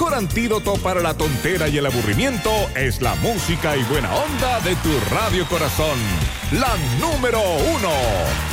mejor antídoto para la tontera y el aburrimiento es la música y buena onda de tu Radio Corazón. La número 1.